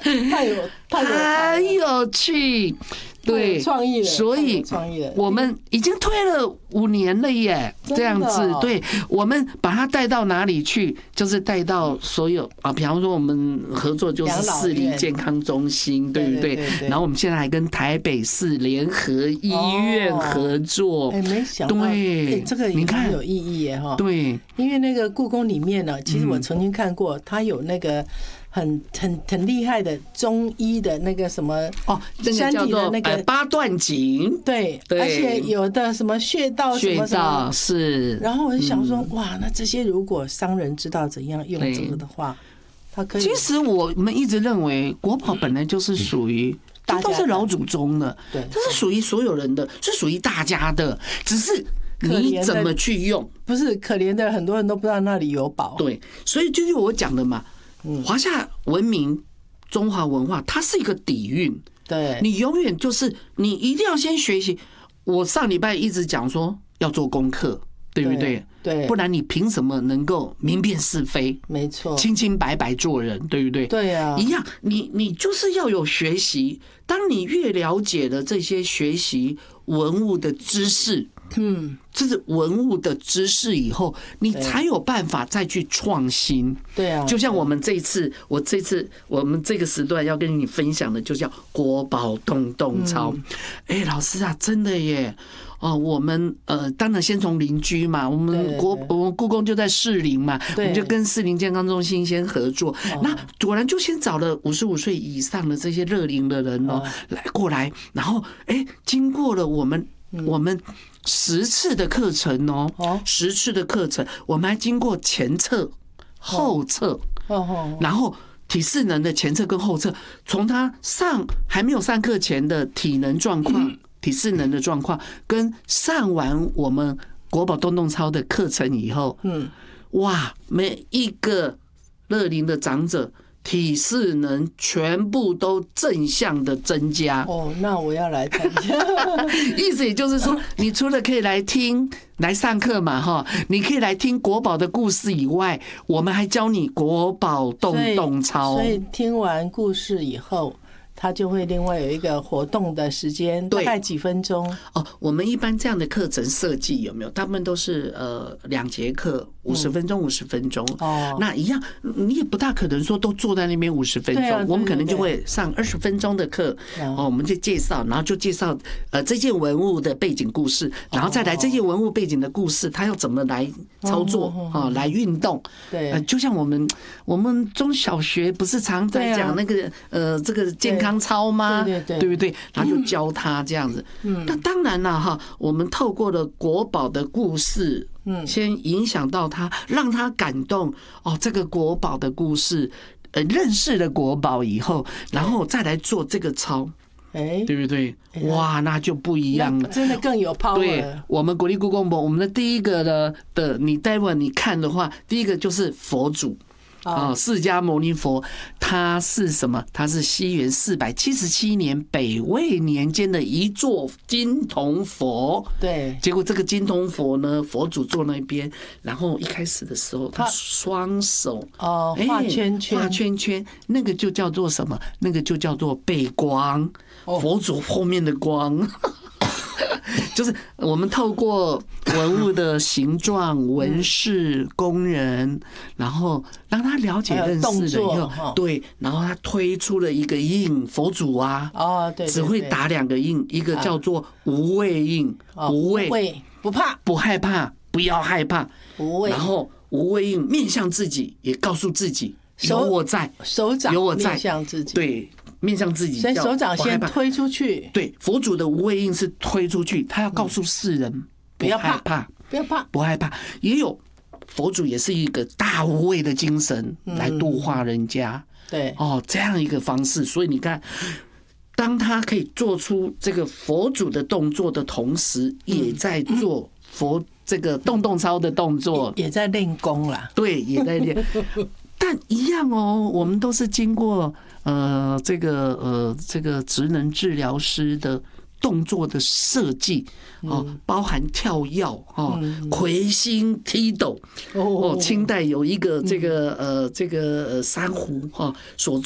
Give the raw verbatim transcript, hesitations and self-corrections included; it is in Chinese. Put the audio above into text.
太有太有趣。对， 创意了， 所以我们已经推了五年了耶，这样子。对，我们把它带到哪里去？就是带到所有啊，比方说我们合作就是士林健康中心，对不对？然后我们现在还跟台北市联合医院合作。 哎，没想到，对，这个你看有意义耶哈。 对， 因为那个故宫里面呢，其实我曾经看过，它有那个。很很很厉害的中医的那个什么哦， 山体的那个八段锦， 对，而且有的什么穴道什么什么是。 然后我就想说，哇，那这些如果商人知道怎样用这个的话，他可以。 其实我们一直认为国宝本来就是属于，这都是老祖宗的，对，这是属于所有人的，是属于大家的，只是你怎么去用。 不是可怜的，很多人都不知道那里有宝。 对，所以就是我讲的嘛。华夏文明、中华文化，它是一个底蕴。 对， 你永远就是你一定要先学习。我上礼拜一直讲说要做功课，对不对？ 对， 不然你凭什么能够明辨是非？ 没错， 清清白白做人，对不对？ 对啊， 一样，你你就是要有学习。当你越了解了这些学习文物的知识，嗯，这是文物的知识以后，你才有办法再去创新。 对啊， 就像我们这一次，我这次我们这个时段要跟你分享的，就叫国宝洞洞操。哎，老师啊，真的耶！哦，我们呃，当然先从邻居嘛，我们国我们故宫就在士林嘛，我们就跟士林健康中心先合作。那果然就先找了五十五岁以上的这些乐龄的人哦，来过来，然后哎，经过了我们我们十次的课程哦，十次的课程，我们还经过前测、后测，然后体适能的前测跟后测，从他上还没有上课前的体能状况。体适能的状况，跟上完我们国宝洞洞操的课程以后，嗯，哇，每一个乐龄的长者体适能全部都正向的增加。 哦，那我要来参加。 意思也就是说，你除了可以来听、来上课嘛，哈，你可以来听国宝的故事以外，我们还教你国宝洞洞操。 所以听完故事以后。他就会另外有一个活动的时间，大概几分钟哦。我们一般这样的课程设计有没有？他们都是呃两节课，五十分钟，五十分钟。哦，那一样，你也不大可能说都坐在那边五十分钟，我们可能就会上二十分钟的课。哦，我们就介绍，然后就介绍呃这件文物的背景故事，然后再来这件文物背景的故事，它要怎么来操作啊，来运动。 对， 就像我们我们中小学不是常在讲那个呃这个健康操吗？ 对对对不对？然后就教他这样子。嗯，那当然了哈，我们透过了国宝的故事，嗯，先影响到他，让他感动哦。这个国宝的故事，呃，认识了国宝以后，然后再来做这个操。哎，对不对？哇，那就不一样了， 真的更有 power。 对，我们国立故宫博，我们的第一个呢的，你待会你看的话，第一个就是佛祖。啊，释迦牟尼佛，他是什么？他是西元四百七十七年北魏年间的一座金铜佛。 对， 结果这个金铜佛呢，佛祖坐那边，然后一开始的时候，他双手哦画圈圈， 画圈圈，那个就叫做什么？那个就叫做背光，佛祖后面的光。就是我们透过文物的形状、纹饰、工人，然后让他了解、认识了以后，对，然后他推出了一个印，佛祖啊， 哦，对， 只会打两个印，一个叫做无畏印，无畏， 不怕， 不害怕，不要害怕， 无畏， 然后无畏印面向自己，也告诉自己有我在， 手掌有我在， 面向自己， 对。面向自己， 所以手掌先推出去。 对，佛祖的无畏印是推出去，他要告诉世人不要害怕， 不要怕， 不害怕。也有佛祖也是一个大无畏的精神来度化人家。 对， 哦，这样一个方式，所以你看，当他可以做出这个佛祖的动作的同时，也在做佛这个洞洞操的动作， 也在练功啦。 对，也在练。但一样哦，我们都是经过呃这个呃这个职能治疗师的动作的设计哦，包含跳跃哦、魁星踢斗哦。清代有一个这个呃这个珊瑚哈所